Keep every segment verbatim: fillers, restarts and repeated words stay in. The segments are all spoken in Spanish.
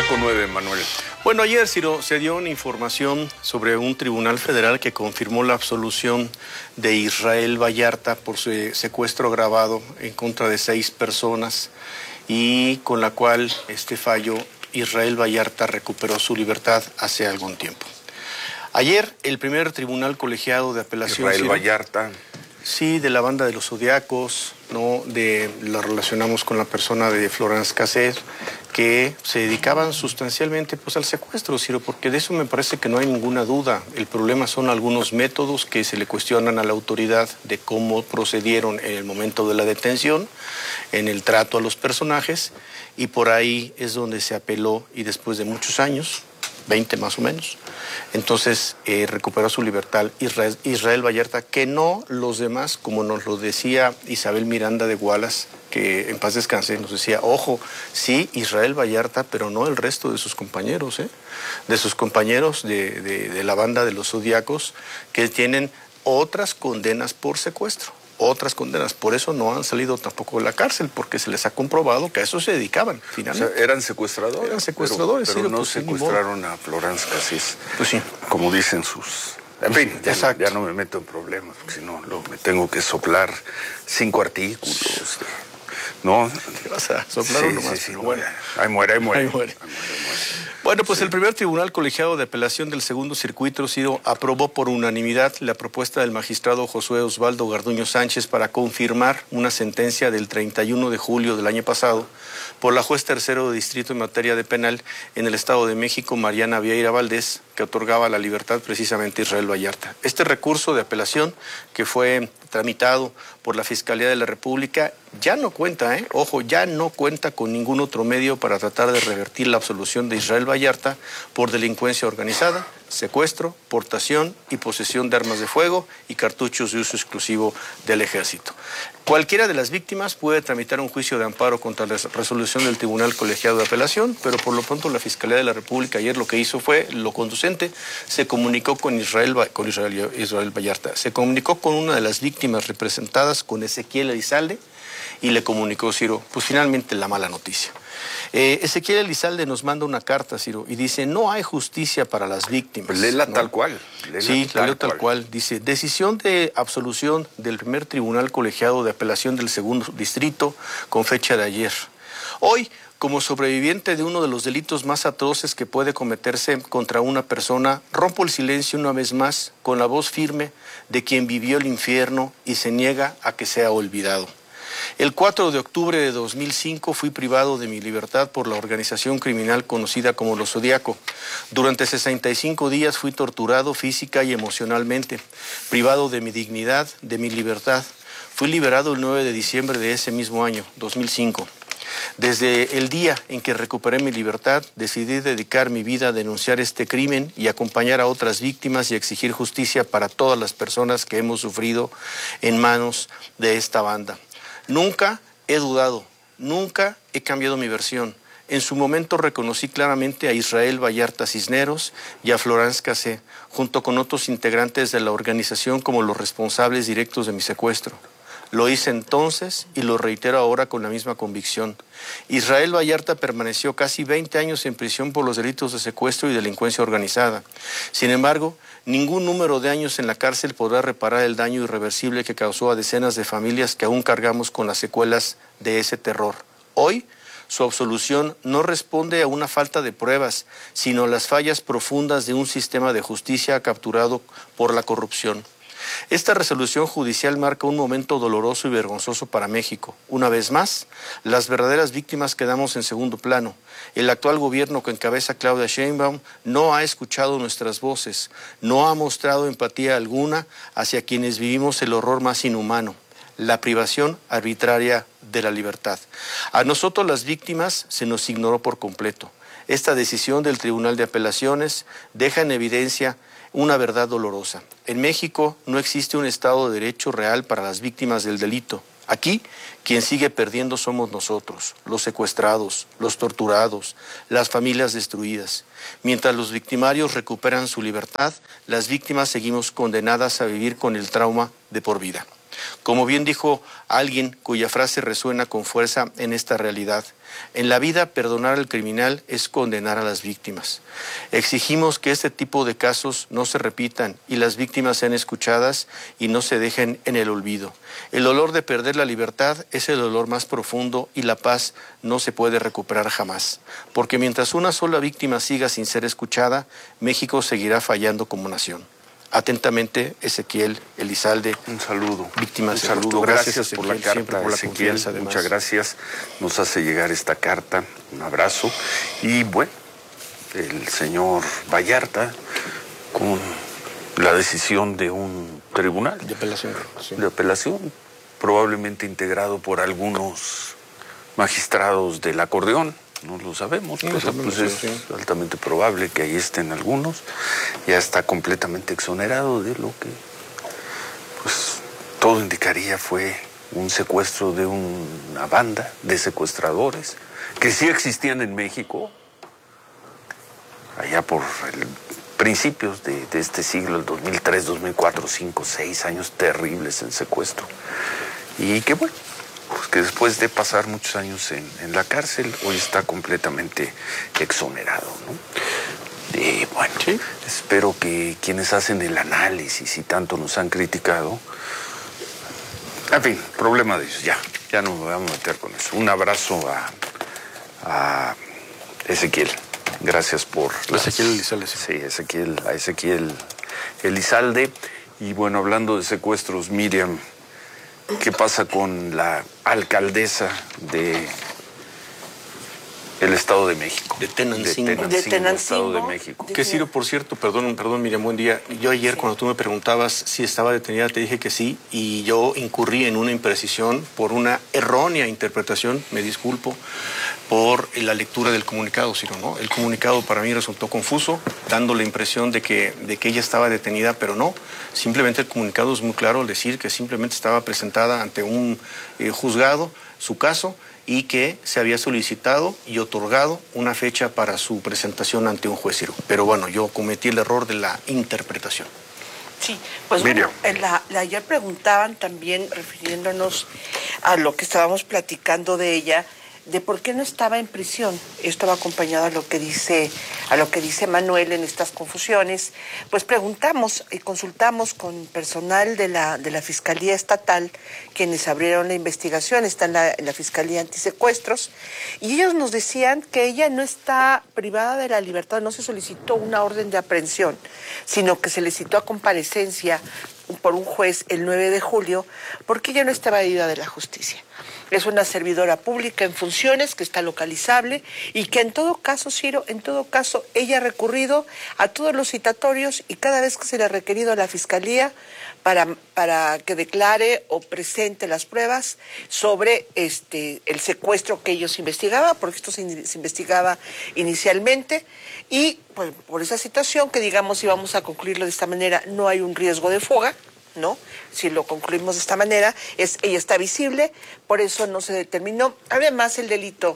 con nueve, Manuel. Bueno, ayer, Ciro, se dio una información sobre un tribunal federal que confirmó la absolución de Israel Vallarta por su secuestro agravado en contra de seis personas y con la cual este fallo Israel Vallarta recuperó su libertad hace algún tiempo. Ayer, el primer tribunal colegiado de apelación... Israel Ciro, Vallarta. Sí, de la banda de los Zodiacos, ¿no? De, lo relacionamos con la persona de Florence Cassés, que se dedicaban sustancialmente pues, al secuestro, Ciro, porque de eso me parece que no hay ninguna duda. El problema son algunos métodos que se le cuestionan a la autoridad de cómo procedieron en el momento de la detención, en el trato a los personajes, y por ahí es donde se apeló, y después de muchos años, veinte más o menos, entonces eh, recuperó su libertad Israel, Israel Vallarta, que no los demás, como nos lo decía Isabel Miranda de Wallace, que en paz descanse, nos decía, ojo, sí, Israel Vallarta, pero no el resto de sus compañeros, ¿eh? de sus compañeros de, de, de la banda de los Zodiacos, que tienen otras condenas por secuestro. Otras condenas, por eso no han salido tampoco de la cárcel, porque se les ha comprobado que a eso se dedicaban, finalmente. O sea, eran secuestradores. Eran secuestradores, pero, pero sí, no pues, secuestraron a Florence Cassés. Pues sí. Como dicen sus... En fin, ya, no, ya no me meto en problemas, porque si no, luego me tengo que soplar cinco artículos. ¿No? ¿Qué vas a soplar sí, uno más? Sí, sí, bueno. Ahí muere, ahí muere. Ahí muere. Ahí muere, ahí muere. Bueno, pues sí. el primer tribunal colegiado de apelación del segundo circuito, Ciro, aprobó por unanimidad la propuesta del magistrado Josué Osvaldo Garduño Sánchez para confirmar una sentencia del treinta y uno de julio del año pasado por la juez tercero de distrito en materia de penal en el Estado de México, Mariana Vieira Valdés, que otorgaba la libertad precisamente a Israel Vallarta. Este recurso de apelación que fue tramitado por la Fiscalía de la República ya no cuenta, ¿eh? ojo, ya no cuenta con ningún otro medio para tratar de revertir la absolución de Israel Vallarta por delincuencia organizada, secuestro, portación y posesión de armas de fuego y cartuchos de uso exclusivo del Ejército. Cualquiera de las víctimas puede tramitar un juicio de amparo contra la resolución del Tribunal Colegiado de Apelación, pero por lo pronto la Fiscalía de la República ayer lo que hizo fue lo conducente, se comunicó con Israel, con Israel, Israel Vallarta, se comunicó con una de las víctimas representadas, con Ezequiel Elizalde, y le comunicó, Ciro, pues finalmente la mala noticia. Eh, Ezequiel Elizalde nos manda una carta, Ciro, y dice, no hay justicia para las víctimas. Pues léela ¿no? tal cual. Léela sí, la leo tal cual. cual. Dice, decisión de absolución del primer tribunal colegiado de apelación del segundo distrito con fecha de ayer. Hoy, como sobreviviente de uno de los delitos más atroces que puede cometerse contra una persona, rompo el silencio una vez más con la voz firme de quien vivió el infierno y se niega a que sea olvidado. El cuatro de octubre de dos mil cinco fui privado de mi libertad por la organización criminal conocida como Los Zodiaco. Durante sesenta y cinco días fui torturado física y emocionalmente, privado de mi dignidad, de mi libertad. Fui liberado el nueve de diciembre de ese mismo año, dos mil cinco. Desde el día en que recuperé mi libertad, decidí dedicar mi vida a denunciar este crimen y acompañar a otras víctimas y exigir justicia para todas las personas que hemos sufrido en manos de esta banda. Nunca he dudado, nunca he cambiado mi versión. En su momento reconocí claramente a Israel Vallarta Cisneros y a Florence Cassés, junto con otros integrantes de la organización como los responsables directos de mi secuestro. Lo hice entonces y lo reitero ahora con la misma convicción. Israel Vallarta permaneció casi veinte años en prisión por los delitos de secuestro y delincuencia organizada. Sin embargo, ningún número de años en la cárcel podrá reparar el daño irreversible que causó a decenas de familias que aún cargamos con las secuelas de ese terror. Hoy, su absolución no responde a una falta de pruebas, sino a las fallas profundas de un sistema de justicia capturado por la corrupción. Esta resolución judicial marca un momento doloroso y vergonzoso para México. Una vez más, las verdaderas víctimas quedamos en segundo plano. El actual gobierno que encabeza Claudia Sheinbaum no ha escuchado nuestras voces, no ha mostrado empatía alguna hacia quienes vivimos el horror más inhumano, la privación arbitraria de la libertad. A nosotros las víctimas se nos ignoró por completo. Esta decisión del Tribunal de Apelaciones deja en evidencia una verdad dolorosa. En México no existe un Estado de Derecho real para las víctimas del delito. Aquí, quien sigue perdiendo somos nosotros, los secuestrados, los torturados, las familias destruidas. Mientras los victimarios recuperan su libertad, las víctimas seguimos condenadas a vivir con el trauma de por vida. Como bien dijo alguien cuya frase resuena con fuerza en esta realidad, en la vida perdonar al criminal es condenar a las víctimas. Exigimos que este tipo de casos no se repitan y las víctimas sean escuchadas y no se dejen en el olvido. El dolor de perder la libertad es el dolor más profundo y la paz no se puede recuperar jamás. Porque mientras una sola víctima siga sin ser escuchada, México seguirá fallando como nación. Atentamente, Ezequiel Elizalde. Un saludo. Víctima Un de saludo. Gracias, Gracias por la Ezequiel, siempre carta, por la Ezequiel. confianza, además. Muchas gracias. Nos hace llegar esta carta. Un abrazo. Y bueno, el señor Vallarta, con la decisión de un tribunal De apelación. Sí. de apelación, probablemente integrado por algunos magistrados del acordeón. No lo sabemos, No pero sabemos, pues es sí, sí. altamente probable que ahí estén algunos. Ya está completamente exonerado de lo que, pues, todo indicaría fue un secuestro de una banda de secuestradores que sí existían en México, allá por el, principios de, de este siglo, el dos mil tres, dos mil cuatro, cinco, seis años terribles en secuestro. Y que bueno, pues que después de pasar muchos años en, en la cárcel, hoy está completamente exonerado, ¿no? Y bueno, ¿Sí? espero que quienes hacen el análisis y tanto nos han criticado, en fin, problema de ellos, ya, ya no me voy a meter con eso. Un abrazo a, a Ezequiel, gracias por... las- Ezequiel Elizalde, sí. Sí, Ezequiel, a Ezequiel Elizalde. Y bueno, hablando de secuestros, Miriam, ¿qué pasa con la alcaldesa de el Estado de México? De Tenancingo. De Tenancingo, De Tenancingo. Estado de México. De- Que Ciro, por cierto, perdón, perdón, Miriam, buen día. Yo ayer cuando tú me preguntabas si estaba detenida, te dije que sí, y yo incurrí en una imprecisión por una errónea interpretación, me disculpo, por la lectura del comunicado, Ciro, ¿no? El comunicado para mí resultó confuso, dando la impresión de que, de que ella estaba detenida, pero no. Simplemente el comunicado es muy claro al decir que simplemente estaba presentada ante un eh, juzgado su caso, y que se había solicitado y otorgado una fecha para su presentación ante un juez, Ciro. Pero bueno, yo cometí el error de la interpretación. Sí, pues Miriam. bueno, en la, la- ayer preguntaban también, refiriéndonos a lo que estábamos platicando de ella, de por qué no estaba en prisión. Esto va acompañado a lo que dice, a lo que dice Manuel en estas confusiones. Pues preguntamos y consultamos con personal de la, de la Fiscalía Estatal, quienes abrieron la investigación, está en la, en la Fiscalía Antisecuestros, y ellos nos decían que ella no está privada de la libertad, no se solicitó una orden de aprehensión, sino que se le citó a comparecencia por un juez el nueve de julio, porque ella no está evadida de la justicia. Es una servidora pública en funciones que está localizable y que en todo caso, Ciro, en todo caso, ella ha recurrido a todos los citatorios y cada vez que se le ha requerido a la Fiscalía para, para que declare o presente las pruebas sobre este el secuestro que ellos investigaban, porque esto se, in- se investigaba inicialmente, y pues, por esa situación que digamos, si vamos a concluirlo de esta manera, no hay un riesgo de fuga, ¿no? Si lo concluimos de esta manera, es ella está visible, por eso no se determinó. Además, el delito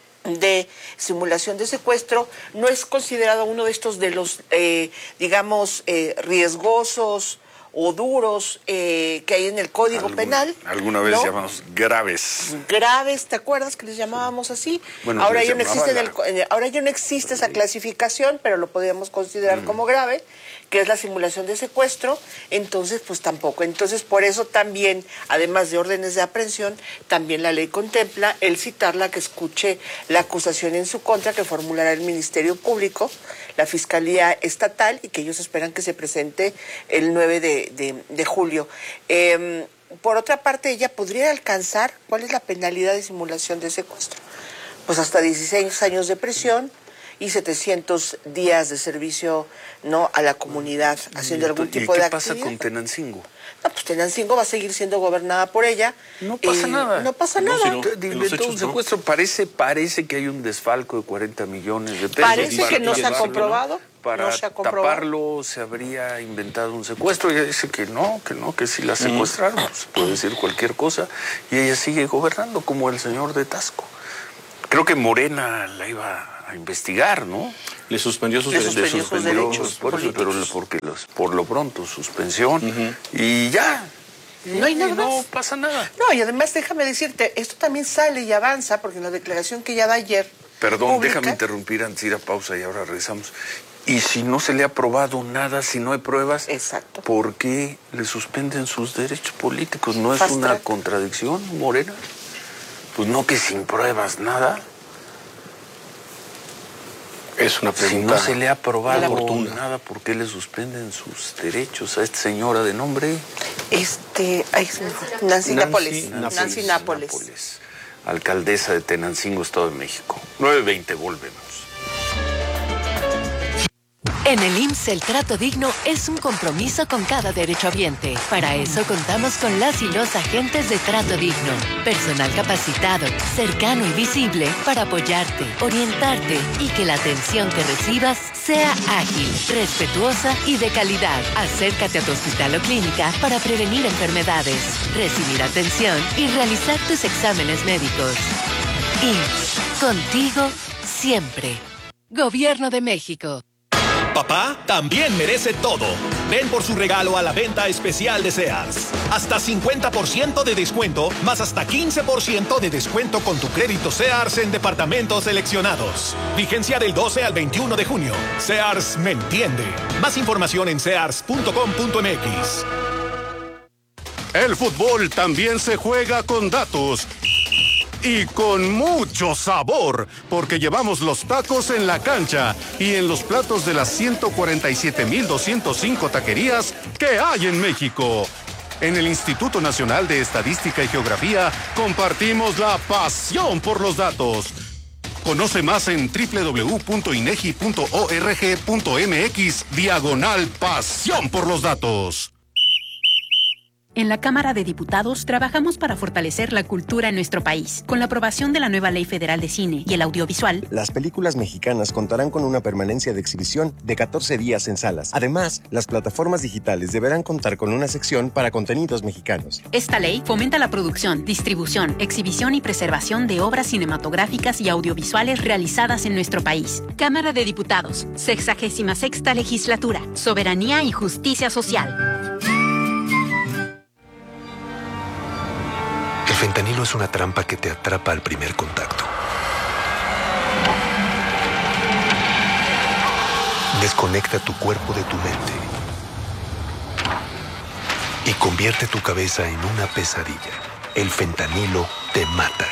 de simulación de secuestro no es considerado uno de estos de los, eh, digamos, eh, riesgosos o duros eh, que hay en el Código Algún- Penal. Alguna vez ¿no? llamamos graves. Graves, ¿te acuerdas que les llamábamos así? Bueno, ahora, les ya no llamaba existe en la- el co- eh, ahora ya no existe esa clasificación, pero lo podríamos considerar como grave, que es la simulación de secuestro, entonces pues tampoco. Entonces por eso también, además de órdenes de aprehensión, también la ley contempla el citarla que escuche la acusación en su contra que formulará el Ministerio Público, la Fiscalía Estatal, y que ellos esperan que se presente el nueve de, de- de julio. Eh, por otra parte, ella podría alcanzar, ¿cuál es la penalidad de simulación de secuestro? Pues hasta dieciséis años de prisión y setecientos días de servicio, ¿no?, a la comunidad, haciendo algún ¿Y tipo qué de pasa actividad. con Tenancingo? No, pues Tenancingo va a seguir siendo gobernada por ella. No pasa Eh, nada. No pasa No, nada. sino- De- en de- los de todo un hechos, ¿no? secuestro parece, parece que hay un desfalco de cuarenta millones de pesos. Parece para que no se ha llevarlo, comprobado. Para no se ha comprobado. taparlo se habría inventado un secuestro. Ella dice que no, que no, que si la secuestraron, pues, puede decir cualquier cosa. Y ella sigue gobernando como el señor de Tasco. Creo que Morena la iba a investigar, ¿no? Le suspendió sus Le derechos. suspendió sus Suspendió, derechos por eso, pero políticos. porque los, por lo pronto suspensión y ya. No hay nada más. No pasa nada. No, y además déjame decirte, esto también sale y avanza porque en la declaración que ya da ayer. Perdón, pública, déjame interrumpir antes de ir a pausa y ahora regresamos. Y si no se le ha probado nada, si no hay pruebas, exacto, ¿por qué le suspenden sus derechos políticos? ¿No es Fast una track. contradicción, Morena? Pues no, que sin pruebas nada. Es una Si pregunta no se le ha probado oportuna. nada, ¿por qué le suspenden sus derechos a esta señora de nombre? Este, ay, se me fue. Nancy, Nancy Nápoles. Nápoles. Nancy Nápoles. Nápoles, alcaldesa de Tenancingo, Estado de México. nueve veinte, volvemos. En el I M S S el trato digno es un compromiso con cada derechohabiente. Para eso contamos con las y los agentes de trato digno. Personal capacitado, cercano y visible para apoyarte, orientarte y que la atención que recibas sea ágil, respetuosa y de calidad. Acércate a tu hospital o clínica para prevenir enfermedades, recibir atención y realizar tus exámenes médicos. I M S S, contigo siempre. Gobierno de México. Papá también merece todo. Ven por su regalo a la venta especial de Sears. Hasta cincuenta por ciento de descuento, más hasta quince por ciento de descuento con tu crédito Sears en departamentos seleccionados. Vigencia del doce al veintiuno de junio. Sears me entiende. Más información en sears punto com punto m x. El fútbol también se juega con datos. Y con mucho sabor, porque llevamos los tacos en la cancha y en los platos de las ciento cuarenta y siete mil doscientos cinco taquerías que hay en México. En el Instituto Nacional de Estadística y Geografía compartimos la pasión por los datos. Conoce más en doble u doble u doble u punto inegi punto org punto m x diagonal pasión por los datos. En la Cámara de Diputados trabajamos para fortalecer la cultura en nuestro país. Con la aprobación de la nueva Ley Federal de Cine y el Audiovisual, las películas mexicanas contarán con una permanencia de exhibición de catorce días en salas. Además, las plataformas digitales deberán contar con una sección para contenidos mexicanos. Esta ley fomenta la producción, distribución, exhibición y preservación de obras cinematográficas y audiovisuales realizadas en nuestro país. Cámara de Diputados, sexagésima sexta Legislatura, Soberanía y Justicia Social. El fentanilo es una trampa que te atrapa al primer contacto. Desconecta tu cuerpo de tu mente y convierte tu cabeza en una pesadilla. El fentanilo te mata.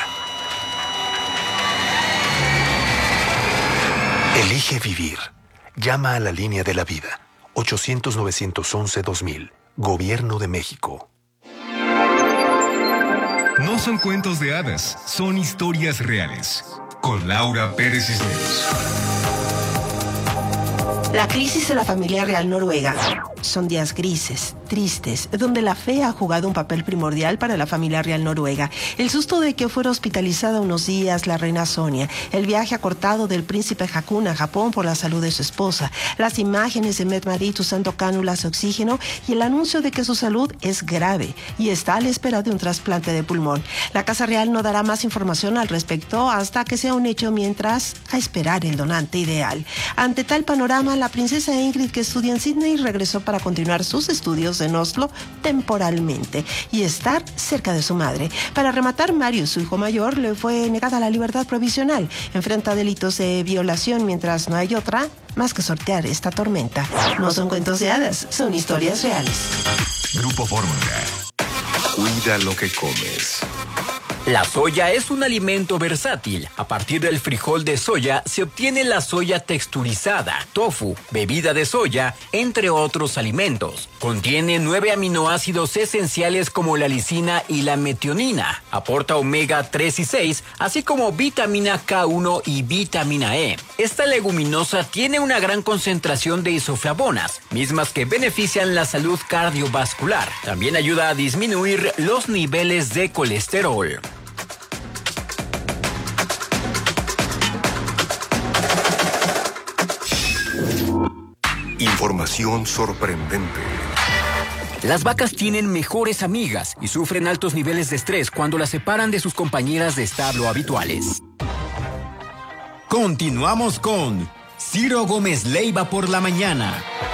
Elige vivir. Llama a la línea de la vida. ochocientos, novecientos once, dos mil. Gobierno de México. No son cuentos de hadas, son historias reales. Con Laura Pérez Cisneros. La crisis de la familia real noruega son días grises, tristes, donde la fe ha jugado un papel primordial para la familia real noruega. El susto de que fuera hospitalizada unos días la reina Sonia, el viaje acortado del príncipe Haakon a Japón por la salud de su esposa, las imágenes de Mette-Marit usando cánulas de oxígeno y el anuncio de que su salud es grave y está a la espera de un trasplante de pulmón. La Casa Real no dará más información al respecto hasta que sea un hecho, mientras a esperar el donante ideal. Ante tal panorama, la princesa Ingrid, que estudia en Sydney, regresó para continuar sus estudios en Oslo temporalmente y estar cerca de su madre. Para rematar, Marius, su hijo mayor, le fue negada la libertad provisional. Enfrenta delitos de violación, mientras no hay otra más que sortear esta tormenta. No son cuentos de hadas, son historias reales. Grupo Fórmula. Cuida lo que comes. La soya es un alimento versátil. A partir del frijol de soya se obtiene la soya texturizada, tofu, bebida de soya, entre otros alimentos. Contiene nueve aminoácidos esenciales como la lisina y la metionina. Aporta omega tres y seis, así como vitamina K uno y vitamina E. Esta leguminosa tiene una gran concentración de isoflavonas, mismas que benefician la salud cardiovascular. También ayuda a disminuir los niveles de colesterol. Información sorprendente. Las vacas tienen mejores amigas y sufren altos niveles de estrés cuando las separan de sus compañeras de establo habituales. Continuamos con Ciro Gómez Leiva por la mañana.